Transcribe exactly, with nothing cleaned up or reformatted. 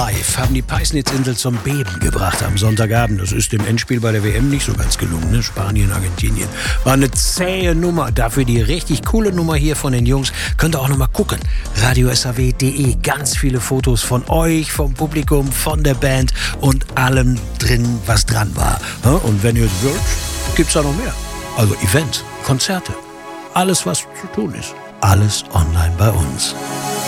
live haben die Peisnitz-Insel zum Beben gebracht am Sonntagabend. Das ist im Endspiel bei der W M nicht so ganz gelungen, ne? Spanien, Argentinien. War eine zähe Nummer. Dafür die richtig coole Nummer hier von den Jungs. Könnt ihr auch noch mal gucken. radio s a w punkt d e. Ganz viele Fotos von euch, vom Publikum, von der Band und allem drin, was dran war. Und wenn ihr es wollt, gibt's da noch mehr. Also Events, Konzerte, alles was zu tun ist. Alles online bei uns.